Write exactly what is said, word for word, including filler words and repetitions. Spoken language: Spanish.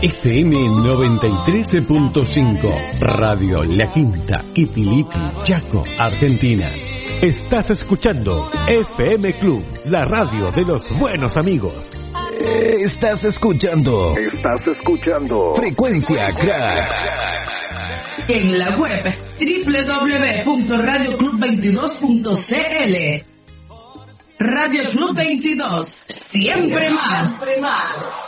F M noventa y tres punto cinco, Radio La Quinta, Quipiliqui, Chaco, Argentina. Estás escuchando F M Club, la radio de los buenos amigos. Estás escuchando. Estás escuchando. Frecuencia Crack. En la web doble u doble u doble u punto radio club veintidós punto c l. Radio Club veintidós, siempre más. Siempre más.